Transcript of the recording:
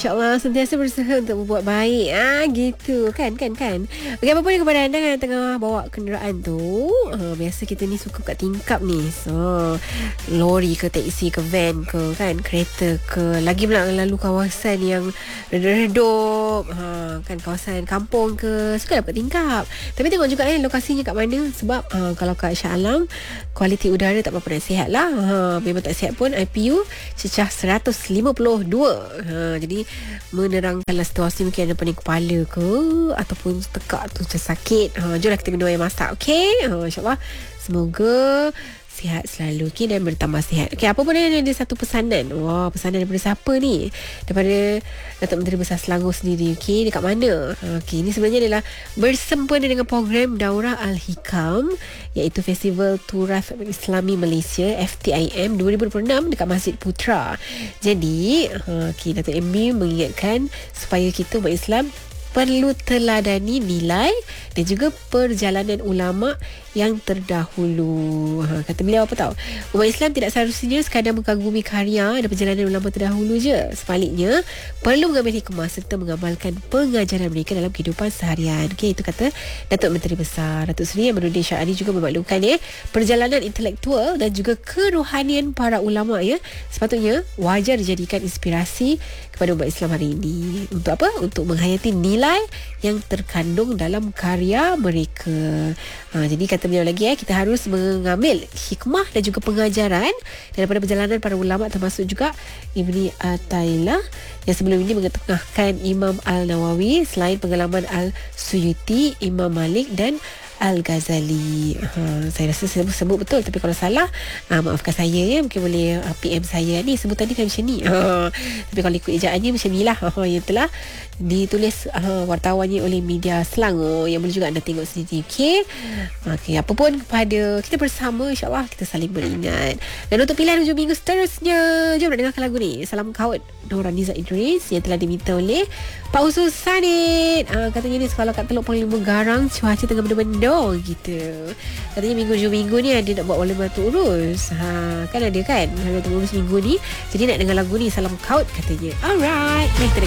InsyaAllah sentiasa berusaha untuk berbuat baik. Gitu. Kan. Okey, apa pun kepada anda yang tengah bawa kenderaan tu. Biasa kita ni suka kat tingkap ni. So, lori ke, taksi ke, van ke, kan, kereta ke. Lagi pula lalu kawasan yang redup. Kan, kawasan kampung ke. Suka dapat tingkap. Tapi tengok juga lokasinya kat mana. Sebab kalau kat Shah Alam, kualiti udara tak berapa nasihat lah. Memang tak sihat pun. IPU cecah 152. Jadi menerangkanlah situasi mungkin ada pening kepala ke ataupun tekak tu macam sakit. Jomlah kita minum air masak. Okey, InsyaAllah semoga sihat selalu, okay, dan bertambah sihat. Okey, apa pun ada satu pesanan. Wah, pesanan daripada siapa ni? Daripada Datuk Menteri Besar Selangor sendiri. Okey, dekat mana? Okey, ini sebenarnya adalah bersempena dengan program Daurah Al-Hikam, iaitu Festival Turath Islami Malaysia FTIM 2026 dekat Masjid Putra. Jadi, Datuk MB mengingatkan supaya kita umat Islam perlu teladani nilai dan juga perjalanan ulama yang terdahulu. Kata beliau apa tahu? Umat Islam tidak seharusnya sekadar mengagumi karya dan perjalanan ulama terdahulu je. Sebaliknya, perlu mengambil hikmah serta mengamalkan pengajaran mereka dalam kehidupan seharian. Okey, itu kata Datuk Menteri Besar Datuk Seri Ahmaduddin Syahari juga memaklumkan perjalanan intelektual dan juga kerohanian para ulama sepatutnya wajar dijadikan inspirasi kepada umat Islam hari ini. Untuk apa? Untuk menghayati nilai yang terkandung dalam karya mereka. Jadi kata beliau lagi, kita harus mengambil hikmah dan juga pengajaran daripada perjalanan para ulama, termasuk juga Ibni Athaillah yang sebelum ini mengetengahkan Imam Al-Nawawi, selain pengalaman Al-Suyuti, Imam Malik dan Al-Ghazali. Saya rasa saya sebut betul, tapi kalau salah maafkan saya mungkin boleh PM saya ni, sebutan ni kan macam ni. Tapi kalau ikut ejaannya macam ni lah. Yang telah ditulis wartawannya oleh Media Selangor, yang boleh juga anda tengok sendiri. Okey, apa pun kepada kita bersama, insyaAllah kita saling beringat. Dan untuk pilihan hujung minggu seterusnya, jom nak dengarkan lagu ni, Salam Kaut Nurhaniza Idris, yang telah diminta oleh Pak Usus Sanit. Katanya ni sekolah kat Teluk Panglima Garang, cuaca tengah benda-benda gitu. Katanya hujung minggu ni ada nak buat wala batu urus. Kan ada kan wala batu urus minggu ni. Jadi nak dengar lagu ni, Salam Kaut katanya. Alright, baik,